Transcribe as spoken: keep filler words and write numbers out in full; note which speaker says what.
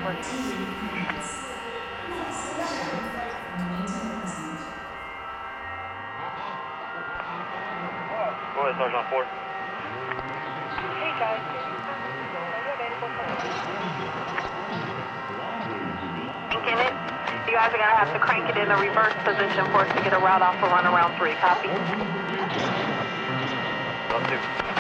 Speaker 1: Go ahead, Sergeant Ford.
Speaker 2: Hey guys, are you available for thinking it? You guys are gonna have to crank it in a reverse position for us to get a route off for run around three. Copy?
Speaker 1: Up two.